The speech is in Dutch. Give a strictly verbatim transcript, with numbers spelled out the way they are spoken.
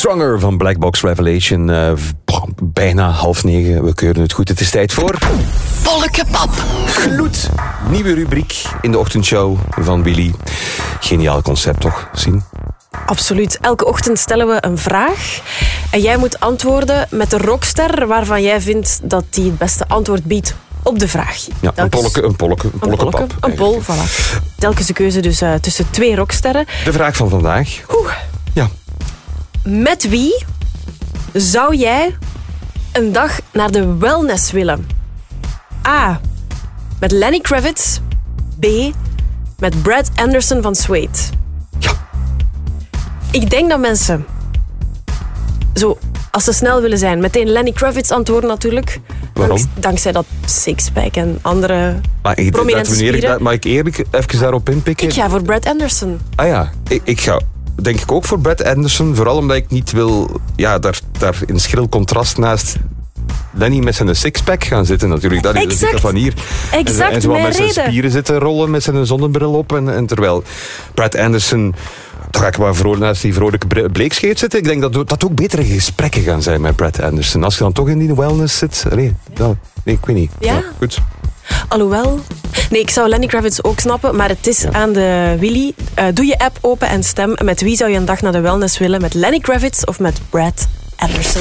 Stronger van Black Box Revelation. Uh, bijna half negen, we keuren het goed. Het is tijd voor... Bollekepap. Gloed. Nieuwe rubriek in de ochtendshow van Willy. Geniaal concept toch, Sien? Absoluut. Elke ochtend stellen we een vraag. En jij moet antwoorden met de rockster waarvan jij vindt dat die het beste antwoord biedt op de vraag. Ja, een polleke, een polleke, een pollekepap. Een pol, voilà. Telkens een keuze dus uh, tussen twee rocksterren. De vraag van vandaag. Oeh. Ja. Met wie zou jij een dag naar de wellness willen? A. Met Lenny Kravitz. B. Met Brad Anderson van Suede. Ja. Ik denk dat mensen, zo, als ze snel willen zijn, meteen Lenny Kravitz antwoorden natuurlijk. Waarom? Dank, dankzij dat sixpack en andere maar ik, prominente wanneer ik spieren. dat, mag ik eerlijk even daarop inpikken? Ik ga voor Brad Anderson. Ah ja, ik, ik ga denk ik ook voor Brad Anderson. Vooral omdat ik niet wil, ja, daar, daar in schril contrast naast Lenny met zijn sixpack gaan zitten natuurlijk. Dat is de zieke van hier. Exact, en, en zo mijn met zijn reden. spieren zitten rollen met zijn zonnebril op. En, en terwijl Brad Anderson, dan ga ik maar vrolijk naast die vrolijke bleekscheet zitten. Ik denk dat dat ook betere gesprekken gaan zijn met Brad Anderson. Als je dan toch in die wellness zit. Allee, nou, nee, ik weet niet. Ja? Ja, goed. Alhoewel... Nee, ik zou Lenny Kravitz ook snappen, maar het is ja. aan de Willy. Uh, doe je app open en stem. Met wie zou je een dag naar de wellness willen? Met Lenny Kravitz of met Brad Anderson?